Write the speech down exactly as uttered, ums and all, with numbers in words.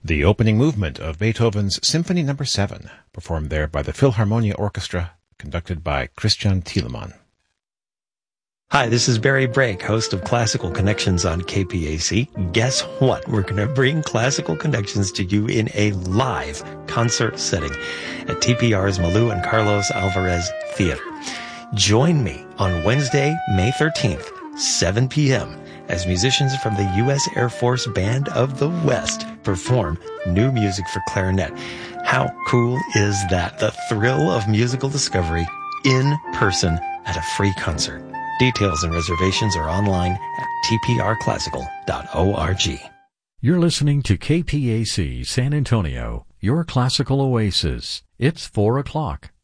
The opening movement of Beethoven's Symphony Number seven, performed there by the Philharmonia Orchestra, conducted by Christian Thielemann. Hi, this is Barry Brake, host of Classical Connections on K P A C. Guess what? We're going to bring Classical Connections to you in a live concert setting at T P R's Malou and Carlos Alvarez Theater. Join me on Wednesday, May thirteenth, seven p.m., as musicians from the U S Air Force Band of the West perform new music for clarinet. How cool is that? The thrill of musical discovery in person at a free concert. Details and reservations are online at t p r classical dot org. You're listening to K P A C San Antonio, your classical oasis. It's four o'clock.